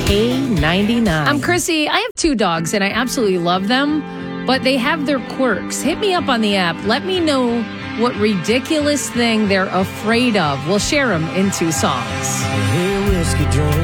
K99. I'm Chrissy. I have 2 dogs, and I absolutely love them, but they have their quirks. Hit me up on the app. Let me know what ridiculous thing they're afraid of. We'll share them in 2 songs. Hey, whiskey drink.